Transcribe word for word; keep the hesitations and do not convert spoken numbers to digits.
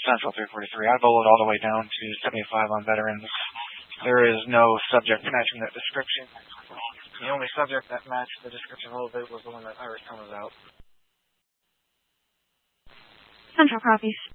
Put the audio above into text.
Central three forty-three. I bowled all the way down to seventy-five on veterans. There is no subject matching that description. The only subject that matched the description a little bit was the one that Irish was out. Central copies.